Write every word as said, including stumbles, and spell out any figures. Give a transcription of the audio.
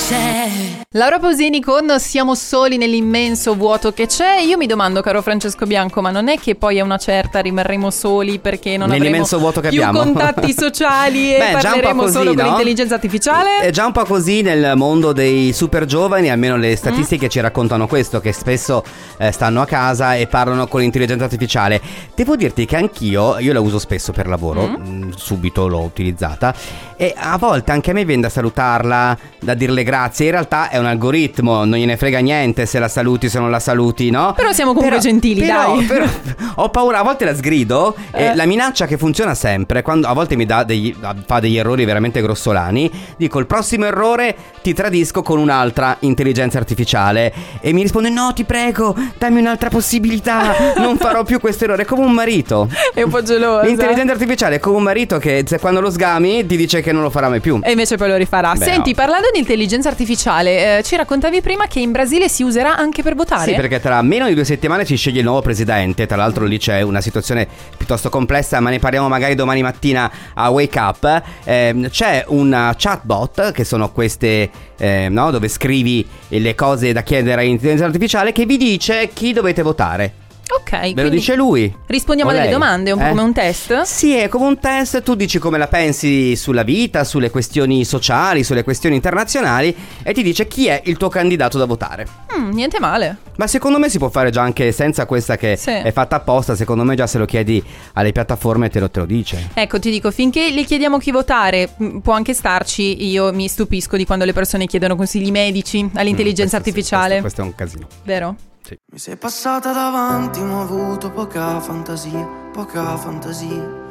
c'è. Laura Pausini con Siamo soli nell'immenso vuoto che c'è. Io mi domando, caro Francesco Bianco, ma non è che poi a una certa rimarremo soli perché non avremo vuoto che più abbiamo. contatti sociali e Beh, parleremo così, solo no? con l'intelligenza artificiale? È già un po' così nel mondo dei super giovani, almeno le statistiche mm. ci raccontano questo, che spesso eh, stanno a casa e parlano con l'intelligenza artificiale. Devo dirti che anch'io, io la uso spesso per lavoro, mm. subito l'ho utilizzata, e a volte anche a me viene da salutarla, da dirle grazie. In realtà è un algoritmo, non gliene frega niente se la saluti, se non la saluti, no? Però siamo comunque però, gentili, però, dai. Però ho paura, a volte la sgrido. eh. E la minaccia che funziona sempre, quando a volte mi dà degli, fa degli errori veramente grossolani, dico: il prossimo errore ti tradisco con un'altra intelligenza artificiale. E mi risponde: no, ti prego, dammi un'altra possibilità, non farò più questo errore. È come un marito. È un po' gelosa. L'intelligenza artificiale è come un marito che se quando lo sgami ti dice che non lo farà mai più e invece poi lo rifarà. Beh, Senti, no. parlando di intelligenza artificiale, eh, ci raccontavi prima che in Brasile si userà anche per votare. Sì, perché tra meno di due settimane si sceglie il nuovo presidente. Tra l'altro lì c'è una situazione piuttosto complessa, ma ne parliamo magari domani mattina a Wake Up. eh, C'è una chatbot, che sono queste eh, no, dove scrivi le cose da chiedere all'intelligenza artificiale, che vi dice chi dovete votare. Ok, ve lo dice lui. Rispondiamo alle domande, è un po' eh? come un test? Sì, è come un test. Tu dici come la pensi sulla vita, sulle questioni sociali, sulle questioni internazionali, e ti dice chi è il tuo candidato da votare. Mm, niente male. Ma secondo me si può fare già anche senza questa che sì. è fatta apposta. Secondo me già se lo chiedi alle piattaforme te lo, te lo dice. Ecco, ti dico, finché gli chiediamo chi votare, può anche starci. Io mi stupisco di quando le persone chiedono consigli medici all'intelligenza mm, questo, artificiale. Sì, questo, questo è un casino. Vero? Sì. Mi sei passata davanti, ma ho avuto poca fantasia, poca fantasia.